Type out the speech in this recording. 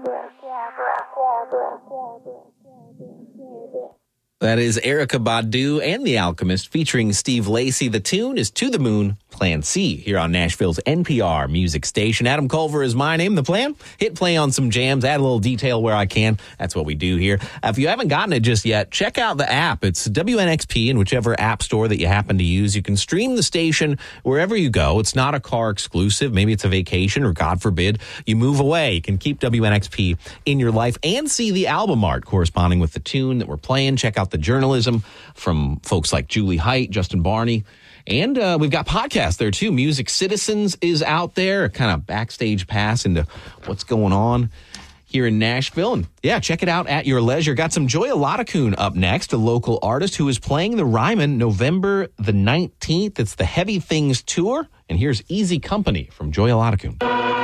That is Erykah Badu and The Alchemist featuring Steve Lacy. The tune is To the Moon, Plan C, here on Nashville's NPR music station. Adam Culver is my name. The plan? Hit play on some jams, add a little detail where I can. That's what we do here. If you haven't gotten it just yet, check out the app. It's WNXP in whichever app store that you happen to use. You can stream the station wherever you go. It's not a car exclusive. Maybe it's a vacation or, God forbid, you move away. You can keep WNXP in your life and see the album art corresponding with the tune that we're playing. Check out the journalism from folks like Julie Height, Justin Barney. And we've got podcasts there, too. Music Citizens is out there, a kind of backstage pass into what's going on here in Nashville. And, yeah, check it out at your leisure. Got some Joy Olatakun up next, a local artist who is playing the Ryman November the 19th. It's the Heavy Things Tour. And here's Easy Company from Joy Olatakun.